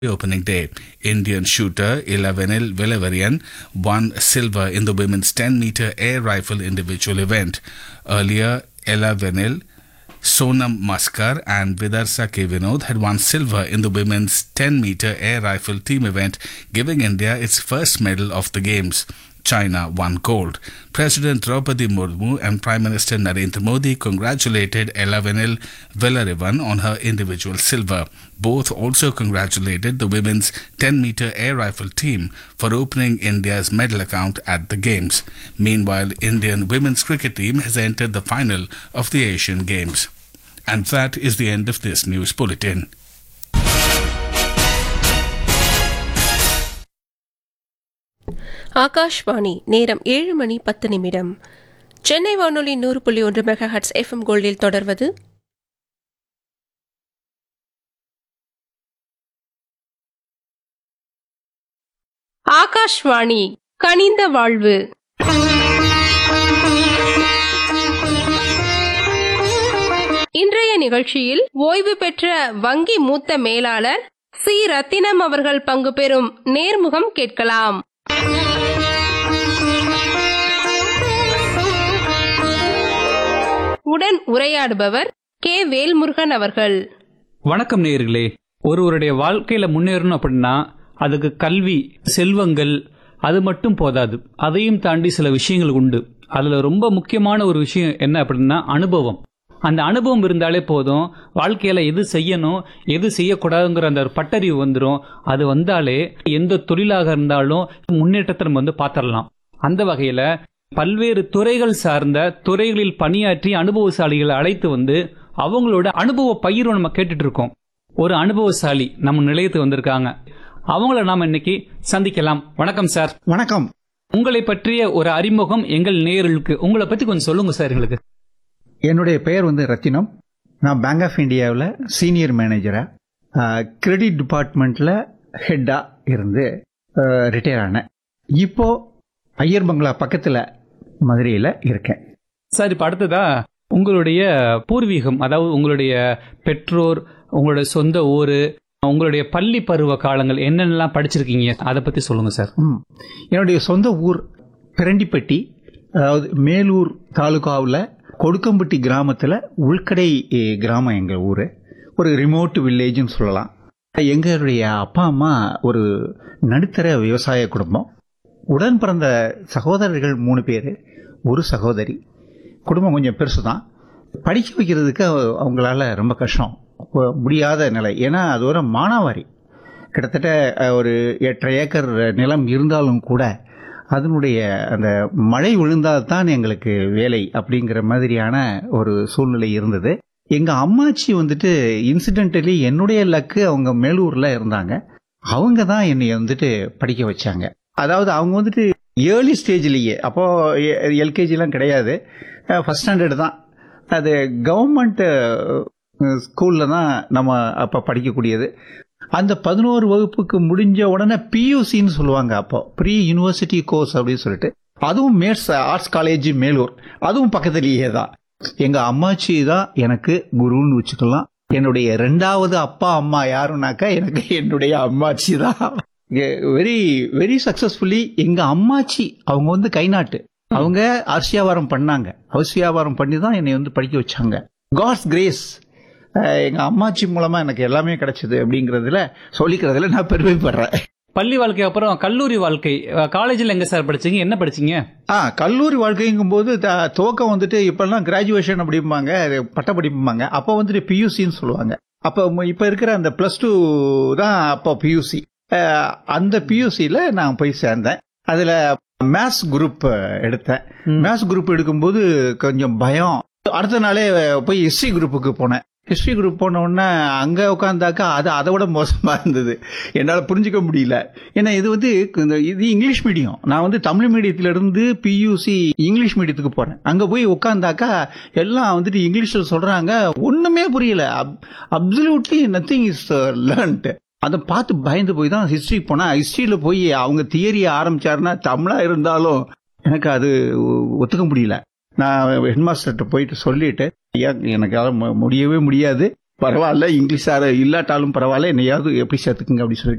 opening day. Indian shooter Ilavenil Vilavarian won silver in the women's 10-meter air rifle individual event. Earlier, Ilavenil, Sonam Maskar and Vidarsa K. Vinod had won silver in the women's 10-meter air rifle team event, giving India its first medal of the Games. China won gold. President Draupadi Murmu and Prime Minister Narendra Modi congratulated Ilavenil Vilavarian on her individual silver. Both also congratulated the women's 10-meter air rifle team for opening India's medal account at the Games. Meanwhile, Indian women's cricket team has entered the final of the Asian Games. And that is the end of this news bulletin. Akashvani நேரம் 7:10. சென்னை வானொலி 100.1 megahertz FM கோல்டில் தொடர்வது ஆகாஷ்வாணி கனிந்த வாழ்வு. இன்றைய நிகழ்ச்சியில் ஓய்வு பெற்ற வங்கி மூத்த மேலாளர் சி. ரத்தினம் அவர்கள் பங்கு பெறும் நேர்முகம் கேட்கலாம். உடன் உரையாடுபவர் கே. வேல்முருகன் அவர்கள். வணக்கம் நேயர்களே. ஒருவருடைய வாழ்க்கையில முன்னேறணும் அப்படின்னா அதுக்கு கல்வி, செல்வங்கள் அது மட்டும் போதாது. அதையும் தாண்டி சில விஷயங்கள் உண்டு. அதுல ரொம்ப முக்கியமான ஒரு விஷயம் என்ன அப்படின்னா அனுபவம். அந்த அனுபவம் இருந்தாலே போதும், வாழ்க்கையில எது செய்யணும் எது செய்யக்கூடாதுங்கிற அந்த ஒரு பட்டறிவு வந்துடும். அது வந்தாலே எந்த தொழிலாக இருந்தாலும் முன்னேற்றத்தை நம்ம பார்த்துடலாம். அந்த வகையில பல்வேறு துறைகள் சார்ந்த துறைகளில் பணியாற்றி அனுபவசாலிகளை அழைத்து வந்து அவங்களோட அனுபவ பயிரும் நம்ம கேட்டுட்டு இருக்கோம். ஒரு அனுபவசாலி நம்ம நிலையத்துக்கு வந்திருக்காங்க. அவங்கள நாம இன்னைக்கு சந்திக்கலாம். வணக்கம் சார். வணக்கம். உங்களை பற்றிய ஒரு அறிமுகம் எங்கள் நேயர்களுக்கு. உங்களை பத்தி கொஞ்சம் சொல்லுங்க சார் எங்களுக்கு. என்னுடைய பெயர் ரத்தினம். நான் பேங்க் ஆஃப் இந்தியாவில் சீனியர் மேனேஜரா கிரெடிட் டிபார்ட்மெண்ட்ல ஹெட்டா இருந்து ரிட்டையர் ஆனேன். இப்போ ஐயர் பங்களா பக்கத்துல மதுரையில் இருக்கேன். சார், இப்ப அடுத்ததா உங்களுடைய பூர்வீகம், அதாவது உங்களுடைய பெற்றோர், உங்களுடைய சொந்த ஊரு, உங்களுடைய பள்ளி பருவ காலங்கள் என்னென்னலாம் படிச்சிருக்கீங்க அதை பத்தி சொல்லுங்க சார். என்னுடைய சொந்த ஊர் பிரண்டிப்பட்டி, அதாவது மேலூர் தாலுகாவில் கொடுக்கம்பட்டி கிராமத்தில் உள்கடை கிராமம் எங்கள் ஊர். ஒரு ரிமோட் வில்லேஜ்னு சொல்லலாம். எங்களுடைய அப்பா அம்மா ஒரு நடுத்தர விவசாய குடும்பம். உடன் பிறந்த சகோதரர்கள் 3 பேர், ஒரு சகோதரி. குடும்பம் கொஞ்சம் பெருசு தான். படிக்க வைக்கிறதுக்கு அவங்களால ரொம்ப கஷ்டம், முடியாத நிலை. ஏன்னா அது ஒரு மானாவாரி. கிட்டத்தட்ட ஒரு 8 ஏக்கர் நிலம் இருந்தாலும் கூட அதனுடைய அந்த மழை விழுந்தால்தான் எங்களுக்கு வேலை அப்படிங்கிற மாதிரியான ஒரு சூழ்நிலை இருந்தது. எங்க அம்மாச்சி இன்சிடென்டலி என்னுடைய லக்கு, அவங்க மேலூர்ல இருந்தாங்க. அவங்க தான் என்னை படிக்க வச்சாங்க. அதாவது அவங்க ஏர்லி ஸ்டேஜ்லயே, அப்போ எல்கேஜிலாம் கிடையாது, ஃபர்ஸ்ட் ஸ்டாண்டர்டு தான். அது கவர்மெண்ட் ஸ்கூல்ல தான் நம்ம அப்ப படிக்கக்கூடியது. அந்த 11 வகுப்புக்கு முடிஞ்ச உடனே பியூசின்னு சொல்லுவாங்க, அப்போ ப்ரீ யூனிவர்சிட்டி கோர்ஸ் அப்படின்னு சொல்லிட்டு. அதுவும் மேட்ஸ் ஆர்ட்ஸ் காலேஜ் மேலூர், அதுவும் பக்கத்திலேயே தான். எங்க அம்மாச்சி தான் எனக்கு குருன்னு வச்சுக்கலாம். என்னுடைய 2வது அப்பா அம்மா யாருன்னாக்கா எனக்கு என்னுடைய அம்மாச்சி தான். வெரி வெரி சக்சஸ்ஃபுல்லி எங்க அம்மாச்சி அவங்க கைநாட்டு, அவங்க அரிசி வியாபாரம் பண்ணாங்க. அரிசி வியாபாரம் பண்ணி தான் என்னை படிக்க வச்சாங்க. காட்ஸ் கிரேஸ், எங்க அம்மாச்சி மூலமா எனக்கு எல்லாமே கிடைச்சது அப்படிங்கறதுல சொல்லிக்கிறதுல நான் பெருமைப்படுறேன். பள்ளி வாழ்க்கை அப்புறம் கல்லூரி வாழ்க்கை, காலேஜில் எங்க சார் படிச்சீங்க, என்ன படிச்சீங்க? கல்லூரி வாழ்க்கைங்கும் போது துவக்கம் இப்பெல்லாம் கிராஜுவேஷன் அப்படிம்பாங்க, பட்ட படிப்புமாங்க. அப்போ பியூசின்னு சொல்லுவாங்க. அப்போ இப்ப இருக்கிற அந்த +2 தான் அப்போ பியூசி. அந்த பியூசியில நான் போய் சேர்ந்தேன். அதுல மேத்ஸ் குரூப் எடுத்தேன். மேத்ஸ் குரூப் எடுக்கும்போது கொஞ்சம் பயம். அடுத்த நாளே போய் ஹிஸ்டரி குரூப்புக்கு போனேன். ஹிஸ்டரி குரூப் போன உடனே அங்க உட்காந்தாக்கா அது அதை விட மோசமா இருந்தது. என்னால புரிஞ்சுக்க முடியல. ஏன்னா இது இங்கிலீஷ் மீடியம். நான் தமிழ் மீடியத்தில இருந்து பியூசி இங்கிலீஷ் மீடியத்துக்கு போறேன். அங்க போய் உட்காந்தாக்கா எல்லாம் இங்கிலீஷ்ல சொல்றாங்க, ஒண்ணுமே புரியல. Absolutely nothing is learnt. அதை பார்த்து பயந்து போய் தான் ஹிஸ்டரி போனா. ஹிஸ்டரியில போய் அவங்க தியரிய ஆரம்பிச்சாருன்னா தமிழா இருந்தாலும் எனக்கு அது ஒத்துக்க முடியல. நான் ஹெட்மாஸ்டர்கிட்ட போயிட்டு சொல்லிட்டு, எனக்கு முடியவே முடியாது, பரவாயில்ல இங்கிலீஷ் இல்லாட்டாலும் பரவாயில்ல, என்னையாவது எப்படி சேர்த்துக்குங்க அப்படின்னு சொல்லி